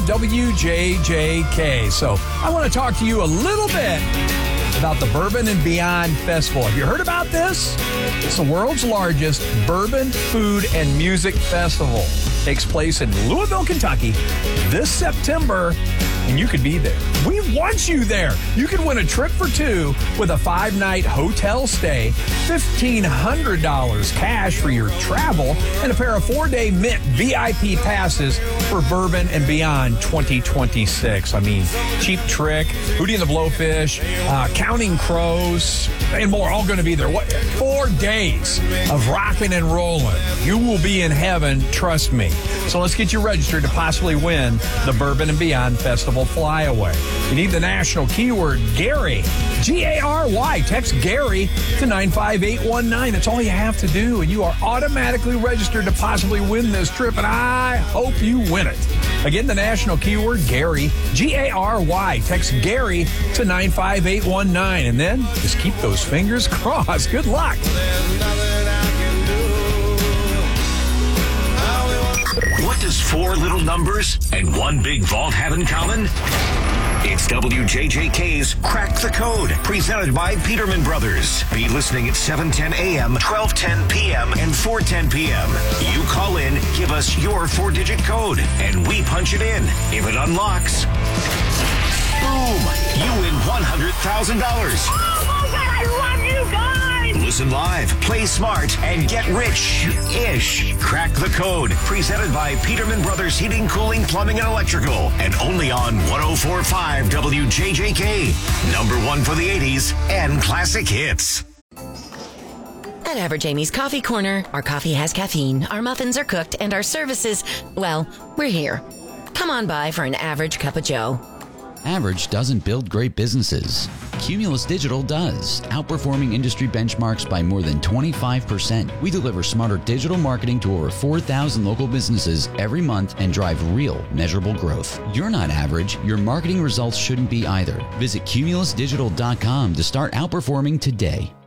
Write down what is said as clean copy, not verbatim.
WJJK. So I want to talk to you a little bit about the Bourbon and Beyond Festival. Have you heard about this? It's the world's largest bourbon, food, and music festival. Takes place in Louisville, Kentucky this September, and you could be there. We want you there. You could win a trip for two with a 5-night hotel stay, $1,500 cash for your travel, and a pair of 4-day Mint VIP passes for Bourbon and Beyond 2026. I mean, Cheap Trick, Hootie and the Blowfish, Counting Crows, and more, all going to be there. 4 days of rocking and rolling. You will be in heaven, trust me. So let's get you registered to possibly win the Bourbon and Beyond Festival Flyaway. You need the national keyword Gary, Gary. Text Gary to 95819. That's all you have to do, and you are automatically registered to possibly win this trip, and I hope you win it. Again, the national keyword Gary, Gary. Text Gary to 95819, and then just keep those fingers crossed. Good luck. What does 4 little numbers and 1 big vault have in common? It's WJJK's Crack the Code, presented by Peterman Brothers. Be listening at 7:10 a.m., 12:10 p.m., and 4:10 p.m. You call in, give us your 4-digit code, and we punch it in. If it unlocks, boom, you win $100,000. Oh, my God, I love you guys! Listen live, play smart, and get rich-ish. Crack the Code, presented by Peterman Brothers Heating, Cooling, Plumbing, and Electrical, and only on 104.5 WJJK. Number 1 for the 80s and classic hits. At Average Amy's Coffee Corner, our coffee has caffeine, our muffins are cooked, and our services, well, we're here. Come on by for an average cup of joe. Average doesn't build great businesses. Cumulus Digital does, outperforming industry benchmarks by more than 25%. We deliver smarter digital marketing to over 4,000 local businesses every month and drive real, measurable growth. You're not average. Your marketing results shouldn't be either. Visit cumulusdigital.com to start outperforming today.